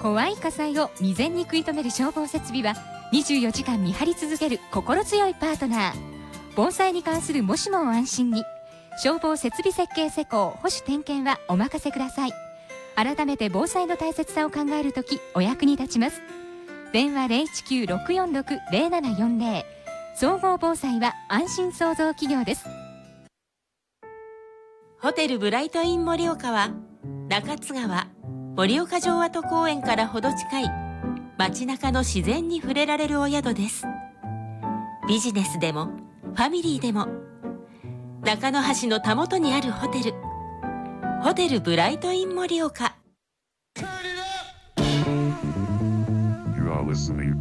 怖い火災を未然に食い止める消防設備は24時間見張り続ける心強いパートナー。防災に関するもしもを安心に、消防設備設計施工保守点検はお任せください。改めて防災の大切さを考えるときお役に立ちます。電話 019-646-0740。 総合防災は安心創造企業です。 ホテルブライトイン盛岡は中津川盛岡城跡公園からほど近い街中の自然に触れられるお宿です。ビジネスでもファミリーでも中野橋のたもとにあるホテル、ホテルブライトイン盛岡。 You are listening